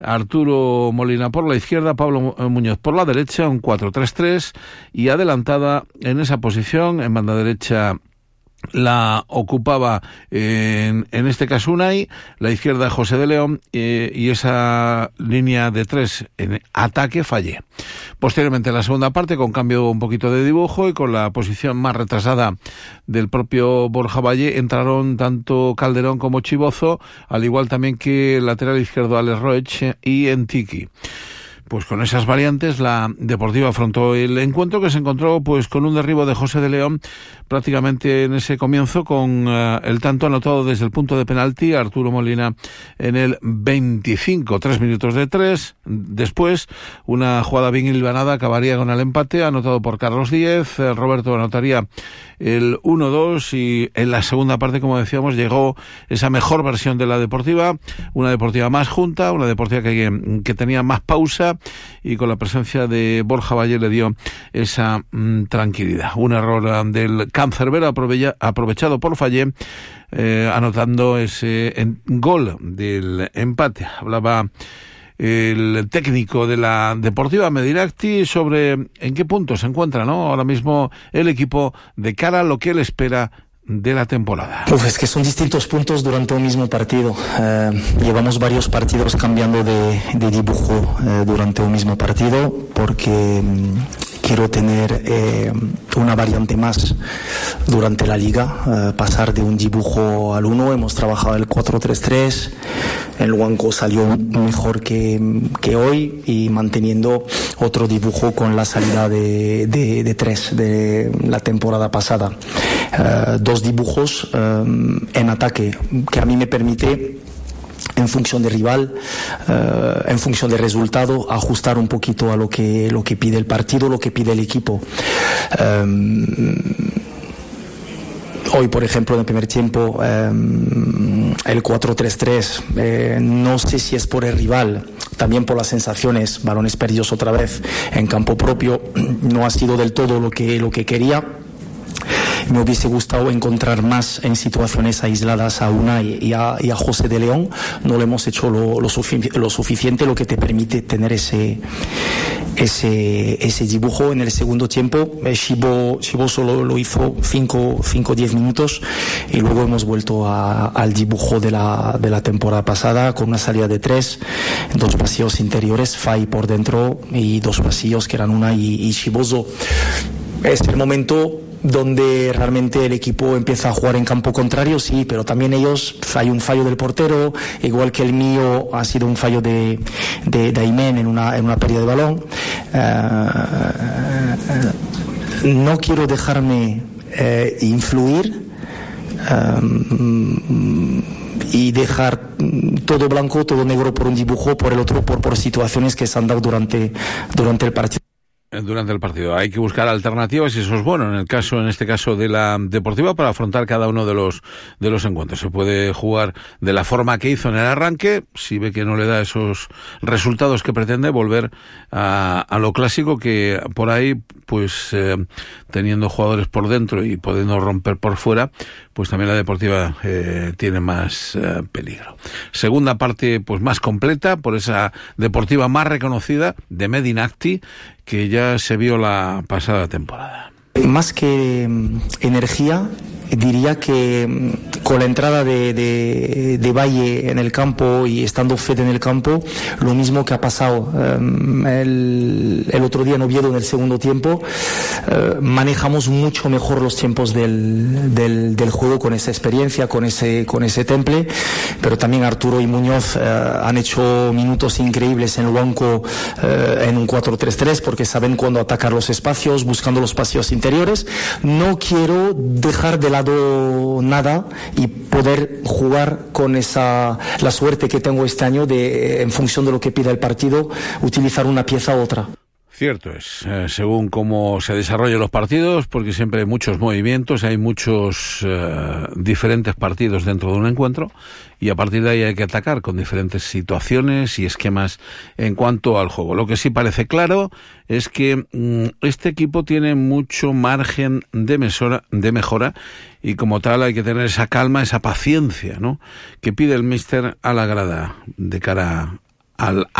Arturo Molina por la izquierda, Pablo Muñoz por la derecha, un 4-3-3, y adelantada en esa posición, en banda derecha, la ocupaba en este caso Unai, la izquierda José de León, y esa línea de 3 en ataque Fallé. Posteriormente en la segunda parte, con cambio un poquito de dibujo y con la posición más retrasada del propio Borja Valle, entraron tanto Calderón como Chibozo, al igual también que el lateral izquierdo Alex Roech y Entiki. Pues con esas variantes la Deportiva afrontó el encuentro, que se encontró pues con un derribo de José de León prácticamente en ese comienzo, con el tanto anotado desde el punto de penalti, Arturo Molina en el 25, 3 minutos de 3. Después, una jugada bien hilvanada acabaría con el empate, anotado por Carlos Díez. Roberto anotaría el 1-2 y en la segunda parte, como decíamos, llegó esa mejor versión de la Deportiva, una Deportiva más junta, una Deportiva que tenía más pausa, y con la presencia de Borja Valle le dio esa tranquilidad. Un error del Cancerbero aprovechado por Fallé, anotando ese gol del empate. Hablaba el técnico de la Deportiva, Medinacti, sobre en qué punto se encuentra, ¿no?, ahora mismo el equipo de cara a lo que él espera de la temporada. Es que son distintos puntos durante un mismo partido. Llevamos varios partidos cambiando de dibujo durante un mismo partido, porque quiero tener una variante más durante la liga, pasar de un dibujo al 1. Hemos trabajado el 4-3-3, el Huanco salió mejor que hoy, y manteniendo otro dibujo con la salida de 3 de la temporada pasada. 2 dibujos en ataque, que a mí me permite, en función de rival, en función de resultado, ajustar un poquito a lo que pide el partido, lo que pide el equipo. Hoy, por ejemplo, en el primer tiempo, el 4-3-3, no sé si es por el rival, también por las sensaciones, balones perdidos otra vez en campo propio, no ha sido del todo lo que quería. Me hubiese gustado encontrar más en situaciones aisladas a Unai y a José de León. No lo hemos hecho lo suficiente, lo que te permite tener ese dibujo. En el segundo tiempo, Chibo solo lo hizo 5-10 minutos, y luego hemos vuelto al dibujo de la temporada pasada, con una salida de 3, 2 pasillos interiores, Fay por dentro y 2 pasillos que eran Unai y Chibozo. Es el momento donde realmente el equipo empieza a jugar en campo contrario, sí, pero también hay un fallo del portero, igual que el mío ha sido un fallo de Aymen en una pérdida de balón. No quiero dejarme influir y dejar todo blanco, todo negro por un dibujo, por el otro por situaciones que se han dado durante el partido. Durante el partido hay que buscar alternativas, y eso es bueno en este caso de la Deportiva, para afrontar cada uno de los encuentros. Se puede jugar de la forma que hizo en el arranque, si ve que no le da esos resultados que pretende, volver a lo clásico, que por ahí, pues teniendo jugadores por dentro y pudiendo romper por fuera, pues también la Deportiva tiene más peligro. Segunda parte pues más completa, por esa Deportiva más reconocida de Medinacti, que ya se vio la pasada temporada. Más que energía, diría que con la entrada de Valle en el campo y estando Fede en el campo, lo mismo que ha pasado el otro día en Oviedo en el segundo tiempo, manejamos mucho mejor los tiempos del juego, con esa experiencia, con ese temple. Pero también Arturo y Muñoz han hecho minutos increíbles en el banco, en un 4-3-3, porque saben cuándo atacar los espacios, buscando los pasillos interiores. No quiero dejar de lado nada y poder jugar con la suerte que tengo este año de, en función de lo que pida el partido, utilizar una pieza u otra. Cierto es, según cómo se desarrollan los partidos, porque siempre hay muchos movimientos, hay muchos diferentes partidos dentro de un encuentro, y a partir de ahí hay que atacar con diferentes situaciones y esquemas en cuanto al juego. Lo que sí parece claro es que este equipo tiene mucho margen de mejora, y como tal hay que tener esa calma, esa paciencia, ¿no?, que pide el míster a la grada de cara al